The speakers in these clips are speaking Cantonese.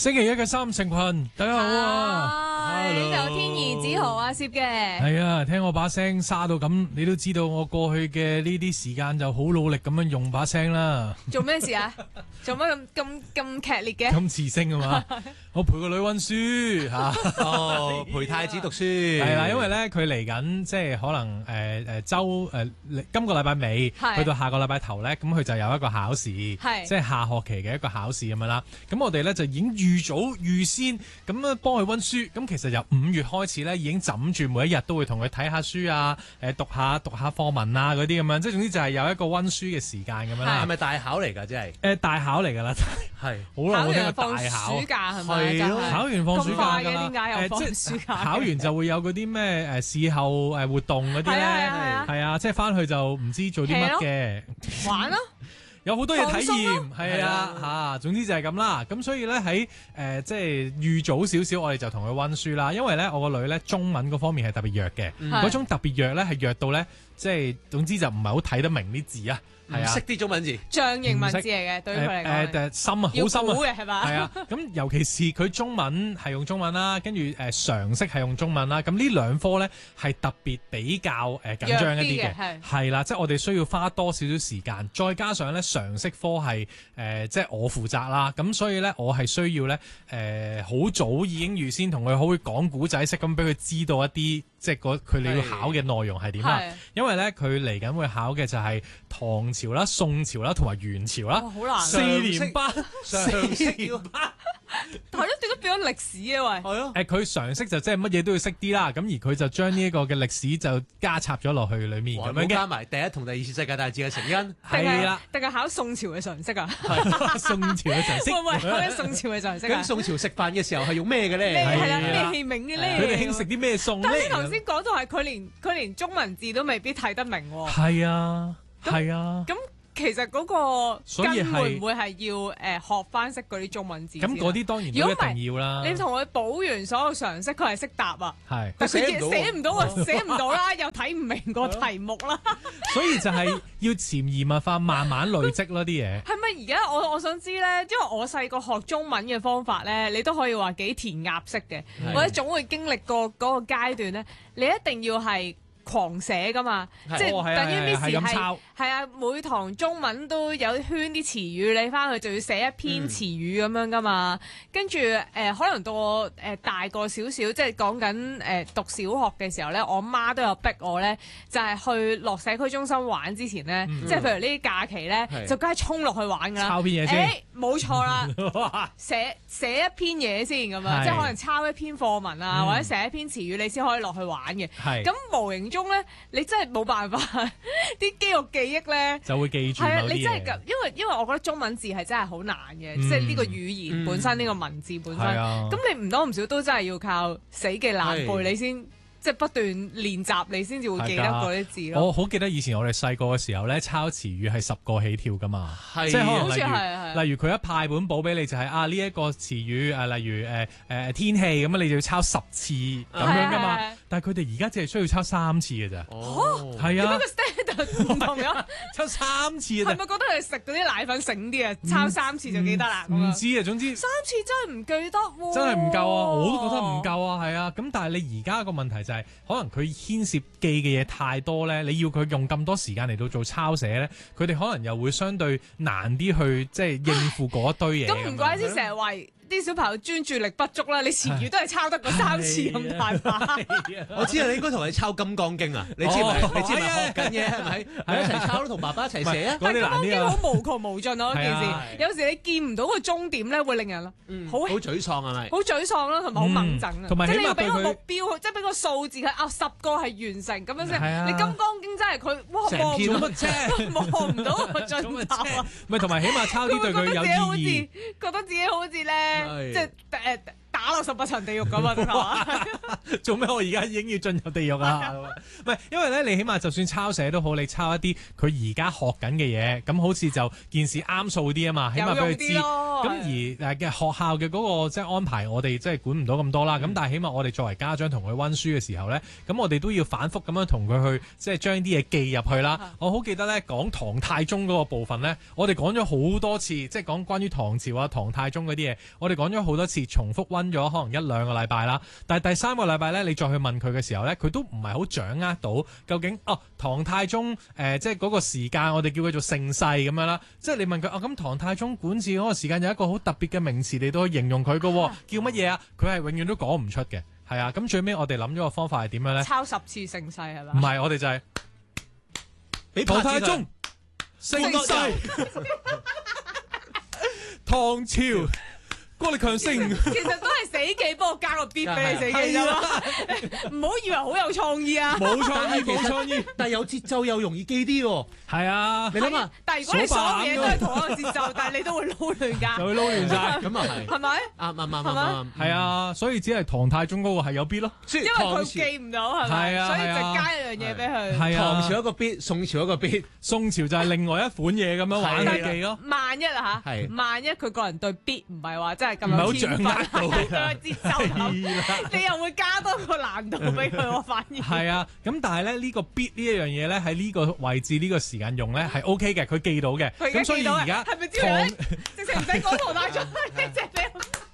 星期一嘅三成群，大家好啊！ 呢度有天兒子豪阿攝嘅， 係啊，聽我把聲沙到咁，你都知道我過去嘅呢啲時間就好努力咁樣用把聲啦。 做咩事啊？做乜咁劇烈嘅？ 咁磁性啊嘛！我陪個女溫書吓， 哦，陪太子讀書係啦，因為咧佢嚟緊，即係可能今個禮拜尾去到下個禮拜頭咧，咁佢就有一個考試，即係下學期嘅一個考試咁樣啦。咁我哋咧就已經預先咁樣幫佢溫書。咁其實由5月開始咧，已經枕住每一日都會同佢睇下書啊，讀下課文啊嗰啲咁樣，即係總之就係有一個溫書嘅時間咁樣啦。 係咪大考嚟㗎？即係大考嚟㗎啦，係好耐冇聽過大考。 暑假係咪？ 係咯，考完放暑假㗎啦。 點解又放暑假？ 考完就會有嗰啲咩事後活動嗰啲咧，係啊，即係翻去就唔知做啲乜嘅， 玩咯。 有好多嘢體驗，係啊嚇，總之就係咁啦。咁所以咧喺即係預早少少，我哋就同佢溫書啦。因為咧我個女咧中文嗰方面係特別弱嘅，嗰種特別弱咧係弱到咧，即係總之就唔係好睇得明啲字啊。係啊， 識啲中文字， 象形文字嚟嘅，對於佢嚟講， 深啊，好深啊， 嘅係嘛？ 係啊，咁尤其是佢中文係用中文啦，跟住常識係用中文啦，咁呢兩科咧係特別比較緊張一啲嘅，係啦，即係我哋需要花多少少時間，再加上咧常識科係即係我負責啦，咁所以咧我係需要咧好早已經預先同佢好會講古仔式咁俾佢知道一啲。即係佢哋要考嘅內容係點啊？因為咧佢嚟緊會考嘅就係唐朝啦、宋朝啦同埋元朝啦， 好難。 4年班， 常識要班， 係咯，點解變咗歷史啊？喂， 係咯。 佢常識就即係乜嘢都要識啲啦，咁而佢就將呢一個嘅歷史就加插咗落去裡面咁樣嘅。 加埋第一同第二次世界大戰嘅成因， 係啦， 定係考宋朝嘅常識啊？ 宋朝嘅常識， 喂，考緊宋朝嘅常識啊？ 咁宋朝食飯嘅時候係用咩嘅咧？ 係啦，咩器皿嘅咧？ 佢哋興食啲咩餸咧？ 但係你頭先講到係佢連中文字都未必睇得明喎。 係啊，係啊。 咁其實嗰個根會唔會係要學翻識嗰啲中文字？ 咁嗰啲當然都一定要啦。 你同佢補完所有常識，佢係識答啊。 係， 但佢寫唔到啊，寫唔到啦，又睇唔明個題目啦。 所以就係要潛移默化，慢慢累積咯啲嘢。 係咪而家我想知咧？因為我細個學中文嘅方法咧，你都可以話幾填鴨式嘅，或者總會經歷過嗰個階段咧，你一定要係狂寫噶嘛，即係等於 Miss 係啊，每堂中文都有圈啲詞語，你翻去就要寫一篇詞語咁樣噶嘛。跟住可能到我大個少少，即係講緊讀小學嘅時候咧，我媽都有逼我咧，就係去落社區中心玩之前咧，即係譬如呢啲假期咧，就梗係衝落去玩噶啦。 抄篇嘢先， 冇錯啦，寫一篇嘢先咁樣，即係可能抄一篇課文啊，或者寫一篇詞語，你先可以落去玩嘅。咁無形中咧，你真係冇辦法，啲肌肉記憶咧就會記住某啲嘢。 係啊，你真係因為我覺得中文字係真係好難嘅，即係呢個語言本身，呢個文字本身。咁你唔多唔少都真係要靠死記爛背，你先即係不斷練習，你先至會記得嗰啲字咯。 我好記得以前我哋細個嘅時候咧，抄詞語係10個起跳噶嘛，即係可能例如佢一派本簿俾你就係呢一個詞語例如天氣咁啊，你就要抄10次咁樣噶嘛。但係佢哋而家只係需要抄3次嘅咋。 哦， 係啊。 點解個 standard 唔同咗？ 抄3次啊！ 係咪覺得佢食嗰啲奶粉醒啲啊？抄3次就記得啦。 唔知啊，總之3 次真係唔記得喎。 真係唔夠啊！我都覺得唔夠啊，係啊。咁但係你而家個問題就係，可能佢牽涉記嘅嘢太多咧，你要佢用咁多時間嚟到做抄寫咧，佢哋可能又會相對難啲去即係應付嗰一堆嘢。 咁唔怪之成日話啲小朋友專注力不足啦，你詞語都係抄得嗰3次咁大把。 我知啊，你應該同你抄《金剛經》啊，你知唔係？你知唔係學緊嘢係咪？係一齊抄咯，同爸爸一齊寫啊。 但係《金剛經》好無窮無盡咯，件事。有時你見唔到個終點咧，會令人好沮喪係咪？ 好沮喪咯，同埋好掹整啊。 同埋即係你要俾個目標，即係俾個數字佢10個係完成咁樣先。你《金剛經》真係佢成篇乜啫？ 望唔到個盡頭啊！ 咪同埋起碼抄啲對佢有意義。 覺得自己好似咧，即係大打落18層地獄咁啊！係嘛？ 做咩？我而家已經要進入地獄啊！唔係，因為咧，你起碼就算抄寫都好，你抄一啲佢而家學緊嘅嘢，咁好似就件事啱數啲啊嘛，起碼俾佢知。咁而嘅學校嘅嗰個即係安排，我哋即係管唔到咁多啦。咁但係起碼我哋作為家長同佢温書嘅時候咧，咁我哋都要反覆咁樣同佢去即係將啲嘢記入去啦。我好記得咧講唐太宗嗰個部分咧，我哋講咗好多次，即係講關於唐朝啊、唐太宗嗰啲嘢，我哋講咗好多次，重複温咗可能1-2個禮拜啦。但係第3個禮拜咧，你再去問佢嘅時候咧，佢都唔係好掌握到究竟唐太宗即係嗰個時間，我哋叫佢做盛世咁樣啦。即係你問佢咁唐太宗管治嗰個時間有一個好特別嘅名詞嚟到去形容佢嘅，叫乜嘢啊？佢係永遠都講唔出嘅。係啊，咁最尾我哋諗咗個方法係點樣咧？ 抄10次盛世係嘛？ 唔係，我哋就係俾唐太宗盛世，唐朝國力強盛。 其實都係死記，幫我加個 beat 俾你死記啫嘛。唔好以為好有創意啊！ 冇創意，冇創意， 但係有節奏又容易記啲喎。 係啊， 你諗下， 但係如果你所有嘢都係同一個節奏，但係你都會撈亂㗎。 就會撈亂晒， 咁啊係。 係咪？ 啱。 係啊，所以只係唐太宗嗰個係有 beat 咯。 因為佢記唔到係咪？ 係啊， 所以就加一樣嘢俾佢。 係啊， 唐朝一個 beat，宋朝一個 beat， 宋朝就係另外一款嘢咁樣玩佢記咯。 萬一啊嚇，萬一佢個人對 beat 唔係話真係咁有天分，對節奏感，你又會加多個難度俾佢，我反而係啊。咁但係咧呢個 beat 呢一樣嘢咧喺呢個位置呢個時間用咧係 OK 嘅，佢記到嘅。咁所以而家係咪知道直情唔使講唐太宗呢隻俾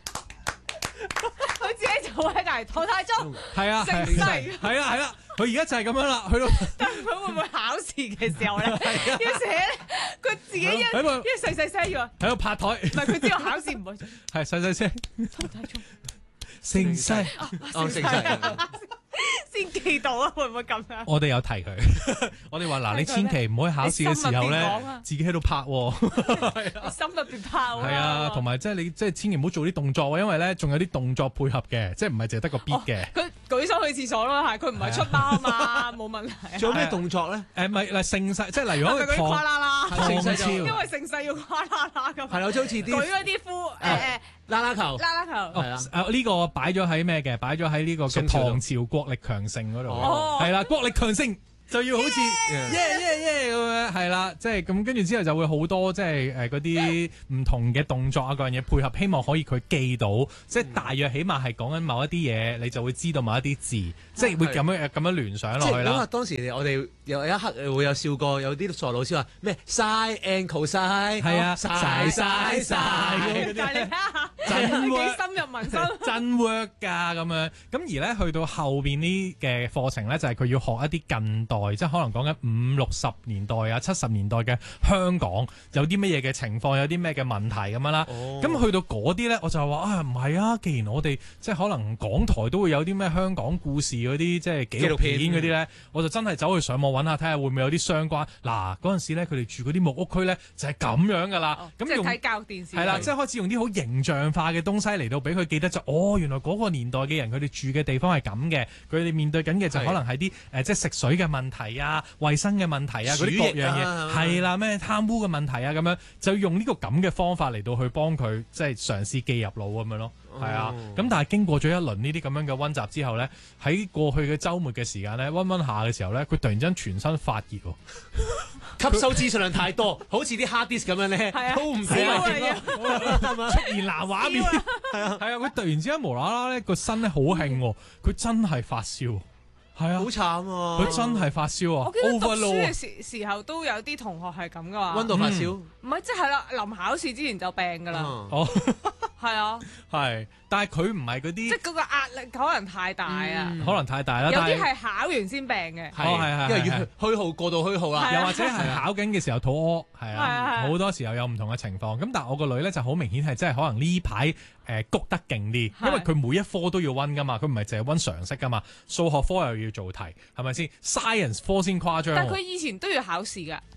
佢自己就喺隔離唐太宗係啊， 盛世係啦，佢而家就係咁樣啦，去到但佢會唔會考試嘅時候咧要寫咧？佢自己一細聲要喺度拍台， 唔係佢知道考試唔會係細聲唐太宗盛世盛世。 先記到啊，會唔會咁樣？ 我哋有提佢，我哋話嗱，你千祈唔好喺考試嘅時候咧，自己喺度拍喎， 心入邊拍喎。 係啊，同埋即係你即係千祈唔好做啲動作喎，因為咧仲有啲動作配合嘅，即係唔係淨係得個 beat 嘅。 佢舉手去廁所咯，係佢唔係出包啊嘛，冇問題。 做咩動作咧？ 唔係嗱，盛世即係例如嗰個誇啦啦， 唐朝， 因為盛世要誇啦啦咁。 係啦，好似啲舉嗰啲啦啦球， 係啦。 呢個擺咗喺咩嘅？擺咗喺呢個嘅唐朝國力強盛嗰度，係啦，國力強盛就要好似耶咁樣，係啦，即係咁跟住之後就會好多即係嗰啲唔同嘅動作啊嗰樣嘢配合，希望可以佢記到，即係大約起碼係講緊某一啲嘢，你就會知道某一啲字，即係會咁樣聯想落去啦。 當時我哋有一刻會有笑過，有啲傻老師話咩 sin and cos， 係啊，晒但係你睇下，真幾深入民心， 真 work 㗎咁樣。咁而咧去到後邊呢嘅課程咧，就係佢要學一啲近代，即係可能講緊50-60年代啊、70年代嘅香港有啲乜嘢嘅情況，有啲咩嘅問題咁樣啦。咁去到嗰啲咧，我就話唔係啊，既然我哋即係可能港台都會有啲咩香港故事嗰啲即係紀錄片嗰啲咧，我就真係走去上網揾下睇下會唔會有啲相關。嗱嗰陣時咧，佢哋住嗰啲木屋區咧就係咁樣㗎啦。咁用睇教育電視係啦，即係開始用啲好形象化嘅東西嚟到俾佢記得就原來嗰個年代嘅人佢哋住嘅地方係咁嘅，佢哋面對緊嘅就可能係啲即係食水嘅問題啊、衛生嘅問題啊嗰啲各樣嘢係啦，咩貪污嘅問題啊咁樣，就用呢個咁嘅方法嚟到去幫佢即係嘗試記入腦咁樣咯。係啊，咁但係經過咗一輪呢啲咁樣嘅溫習之後咧，喺過去嘅週末嘅時間咧，溫下嘅時候咧，佢突然之間全身發熱喎， 吸收資訊量太多，好似啲 hard disk 咁樣咧，都唔使出現藍畫面，係啊，佢突然之間無啦啦咧個身咧好興喎，佢真係發燒。係啊， 好慘啊！ 佢真係發燒啊！ 我記得讀書嘅時候都有啲同學係咁噶嘛， 溫度發燒， 唔係即係啦，臨考試之前就病噶啦。係啊， 係，但係佢唔係嗰啲， 即係嗰個壓力可能太大啊， 可能太大啦。 有啲係考完先病嘅， 係， 因為虛耗過度虛耗啦， 又或者係考緊嘅時候肚屙，係啊，好多時候有唔同嘅情況。咁但係我個女咧就好明顯係真係可能呢排谷得勁啲，因為佢每一科都要溫噶嘛，佢唔係淨係溫常識噶嘛，數學科又要做題，係咪先 ？Science 科先誇張。 但係佢以前都要考試㗎。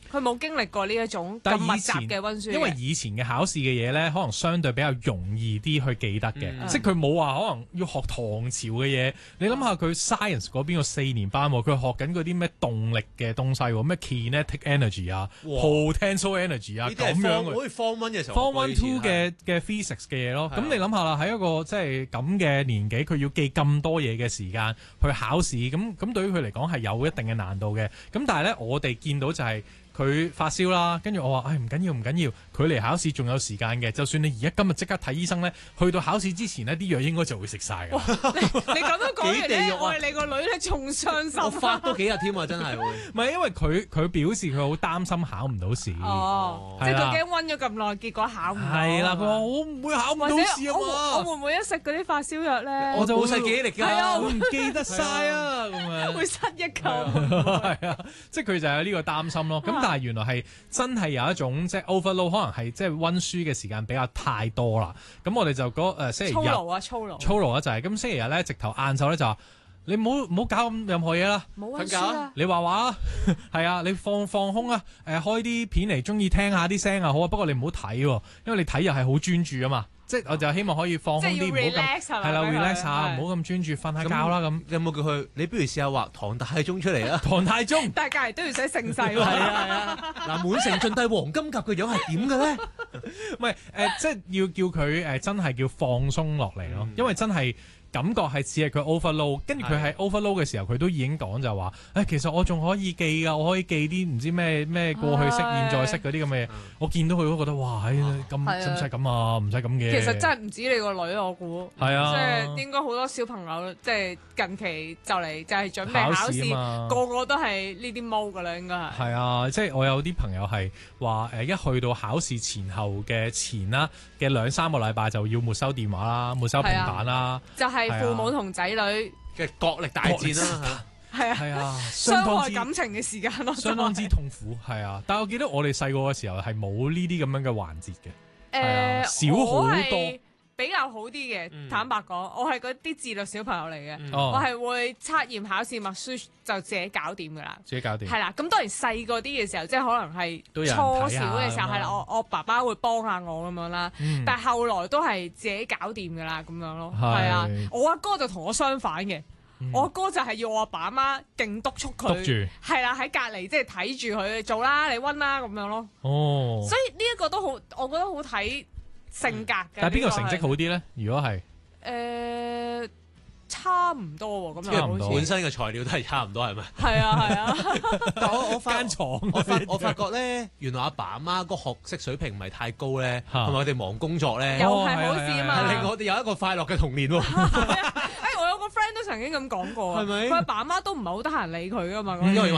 佢冇經歷過呢一種咁密集嘅温書。 因為以前嘅考試嘅嘢咧，可能相對比較容易啲去記得嘅，即係佢冇話可能要學唐朝嘅嘢。你諗下佢 science 嗰邊個4年班，佢學緊嗰啲咩動力嘅東西喎，咩 kinetic energy 啊、potential energy 啊咁樣嘅。 好似 Form 1嘅時候 Form 1 2嘅 physics 嘅嘢咯。咁你諗下啦，喺一個即係咁嘅年紀，佢要記咁多嘢嘅時間去考試，咁對於佢嚟講係有一定嘅難度嘅。咁但係咧，我哋見到就係佢發燒啦，跟住我話：唔緊要，佢離考試仲有時間嘅。就算你而家今日即刻睇醫生咧，去到考試之前呢啲藥應該就會食晒㗎。 你咁樣講完咧，我哋你個女咧仲傷心。 我發多幾日添啊，真係會。 唔係因為佢表示佢好擔心考唔到試。 即係佢驚温咗咁耐，結果考唔到。 係啦，佢話我唔會考唔到試啊嘛。 我會唔會一食嗰啲發燒藥咧？ 我就冇晒記憶力㗎。 係啊， 我唔記得晒啊，咁樣會失憶㗎。 係啊，即係佢就有呢個擔心咯。咁但係原來係真係有一種即係 overload，可能係即係温書嘅時間比較太多啦。咁我哋就星期日操勞啊就係咁。星期日咧，直頭晏晝咧就話你唔好搞咁任何嘢啦， 冇温書啦。 你畫畫啊，係啊，你放空啊，開啲片嚟中意聽下啲聲啊，好啊。不過你唔好睇喎，因為你睇又係好專注啊嘛。即係我就希望可以放空啲，唔好咁係啦 relax 下，唔好咁專注，瞓下覺啦咁。 有冇叫佢？你不如試下畫唐太宗出嚟啊！ 唐太宗， 但係隔離都要寫盛世喎。 係啊！嗱，滿城盡帶黃金甲嘅樣係點嘅咧？ 唔係即係要叫佢真係叫放鬆落嚟咯，因為真係。感覺係似係佢 overload， 跟住佢喺 overload 嘅時候，佢都已經講就話，其實我仲可以記㗎，我可以記啲唔知咩過去式、現在式嗰啲咁嘅嘢。我見到佢都覺得，哇，咁使唔使咁啊？唔使咁嘅。 其實真係唔止你個女，我估。 係啊。 即係應該好多小朋友，即係近期就係準備考試，個個都係呢啲毛㗎啦，應該係。係啊，即係我有啲朋友係話一去到考試前後嘅前啦嘅2-3個禮拜就要沒收電話啦，沒收平板啦。 就係父母同仔女嘅角力大戰啦， 係啊， 傷害感情嘅時間咯， 相當之痛苦，係啊。但係我記得我哋細個嘅時候係冇呢啲咁樣嘅環節嘅，少好多， 比較好啲嘅。坦白講，我係嗰啲自律小朋友嚟嘅，我係會測驗考試默書就自己搞掂噶啦， 自己搞掂。 係啦，咁當然細個啲嘅時候，即係可能係初小嘅時候，係啦，我爸爸會幫下我咁樣啦。但係後來都係自己搞掂噶啦，咁樣咯。係啊，我阿哥就同我相反嘅，我阿哥就係要我阿爸阿媽勁督促佢，係啦，喺隔離即係睇住佢做啦，你溫啦咁樣咯。哦，所以呢一個都好，我覺得好睇性格嘅。 但係邊個成績好啲咧？如果係差唔多喎，咁樣本身嘅材料都係差唔多，係咪？ 係啊。 但我間床， 我發覺咧，原來阿爸阿媽個學識水平唔係太高咧，同埋我哋忙工作咧， 又係好事啊嘛， 令我哋有一個快樂嘅童年喎。 我有個 friend 都曾經咁講過，係咪？佢阿爸阿媽都唔係好得閒理佢噶嘛。